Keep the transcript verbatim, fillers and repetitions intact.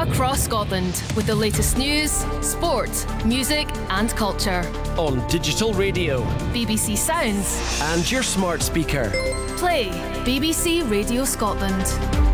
across Scotland with the latest news, sport, music and culture. On digital radio, B B C Sounds and your smart speaker. Play B B C Radio Scotland.